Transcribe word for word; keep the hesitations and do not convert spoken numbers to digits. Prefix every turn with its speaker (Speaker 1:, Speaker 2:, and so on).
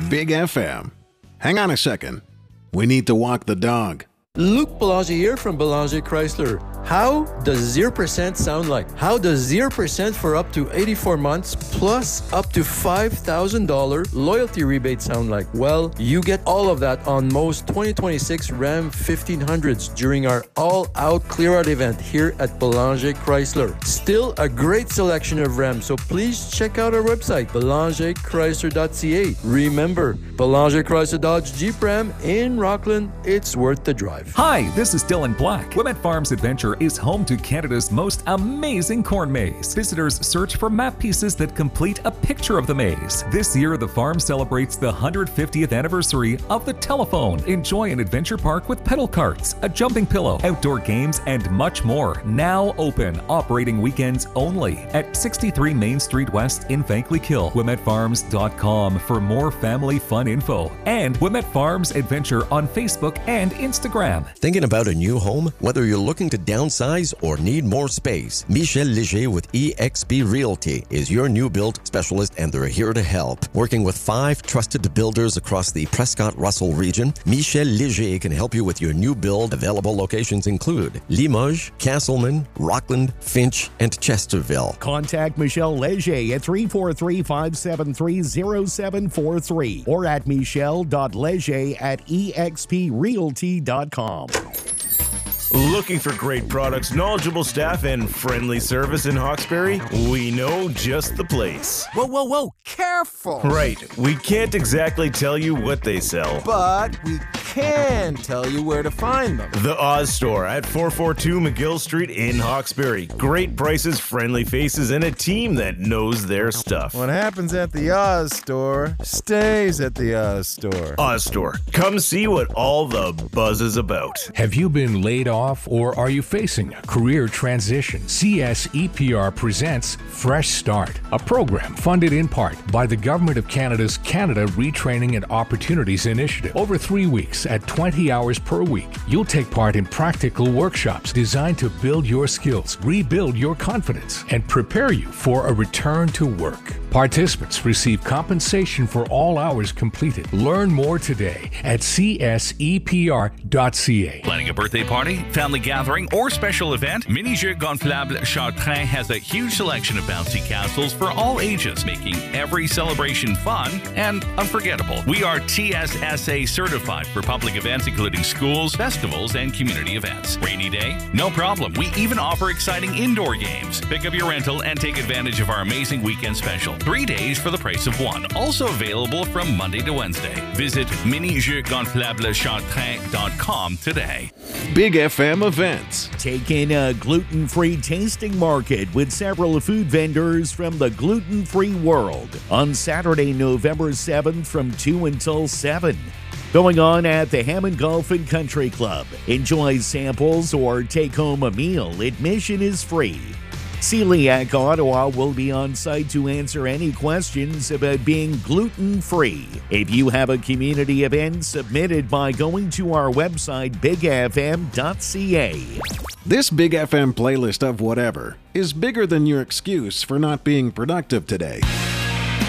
Speaker 1: Big F M. Hang on a second. We need to walk the dog.
Speaker 2: Luke Belanger here from Belanger Chrysler. How does zero percent sound like? How does zero percent for up to eighty-four months plus up to five thousand dollars loyalty rebate sound like? Well, you get all of that on most twenty twenty-six Ram fifteen hundreds during our all-out clear-out event here at Belanger Chrysler. Still a great selection of Rams, so please check out our website, belanger chrysler dot c a. Remember, Belanger Chrysler Dodge Jeep Ram in Rockland, it's worth the drive.
Speaker 3: Hi, this is Dylan Black. Wilmette Farms Adventure is home to Canada's most amazing corn maze. Visitors search for map pieces that complete a picture of the maze. This year, the farm celebrates the one hundred fiftieth anniversary of the telephone. Enjoy an adventure park with pedal carts, a jumping pillow, outdoor games, and much more. Now open, operating weekends only at sixty-three Main Street West in Vankleek-Hill. Wilmette Farms dot com for more family fun info. And Wilmette Farms Adventure on Facebook and Instagram.
Speaker 4: Thinking about a new home? Whether you're looking to downsize or need more space, Michel Léger with E X P Realty is your new build specialist, and they're here to help. Working with five trusted builders across the Prescott-Russell region, Michel Léger can help you with your new build. Available locations include Limoges, Castleman, Rockland, Finch, and Chesterville.
Speaker 5: Contact Michel Léger at three four three, five seven three, zero seven four three or at michel dot leger at e x p realty dot com.
Speaker 6: Looking for great products, knowledgeable staff, and friendly service in Hawkesbury? We know just the place.
Speaker 7: Whoa, whoa, whoa, careful!
Speaker 6: Right, we can't exactly tell you what they sell.
Speaker 7: But we can tell you where to find them.
Speaker 6: The Oz Store at four forty-two McGill Street in Hawkesbury. Great prices, friendly faces, and a team that knows their stuff.
Speaker 8: What happens at the Oz Store stays at the Oz Store.
Speaker 6: Oz Store. Come see what all the buzz is about.
Speaker 9: Have you been laid off or are you facing a career transition? C S E P R presents Fresh Start, a program funded in part by the Government of Canada's Canada Retraining and Opportunities Initiative. Over three weeks at twenty hours per week, you'll take part in practical workshops designed to build your skills, rebuild your confidence, and prepare you for a return to work. Participants receive compensation for all hours completed. Learn more today at c s e p r dot c a.
Speaker 10: Planning a birthday party, family gathering, or special event? Mini-Jeux Gonflables Chartrain has a huge selection of bouncy castles for all ages, making every celebration fun and unforgettable. We are T S S A certified for public events including schools, festivals, and community events. Rainy day? No problem. We even offer exciting indoor games. Pick up your rental and take advantage of our amazing weekend special. Three days for the price of one. Also available from Monday to Wednesday. Visit mini jeux gonflables chartrain dot com today.
Speaker 1: Big F M events.
Speaker 5: Take in a gluten-free tasting market with several food vendors from the gluten-free world on Saturday, November seventh from two until seven. Going on at the Hammond Golf and Country Club. Enjoy samples or take home a meal. Admission is free. Celiac Ottawa will be on site to answer any questions about being gluten-free. If you have a community event, submit it by going to our website, big f m dot c a.
Speaker 1: This Big F M playlist of whatever is bigger than your excuse for not being productive today.